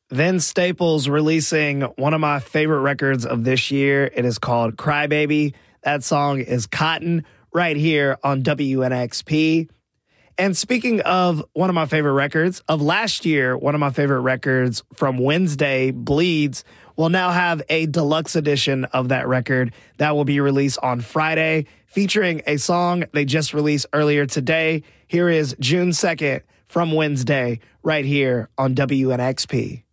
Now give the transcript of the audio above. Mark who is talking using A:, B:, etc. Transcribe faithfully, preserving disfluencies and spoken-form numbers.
A: Vince Staples releasing one of my favorite records of this year. It is called Crybaby. That song is Cotton right here on W N X P. And speaking of one of my favorite records of last year, one of my favorite records from Wednesday, Bleeds, will now have a deluxe edition of that record that will be released on Friday, featuring a song they just released earlier today. Here is June second from Wednesday right here on W N X P.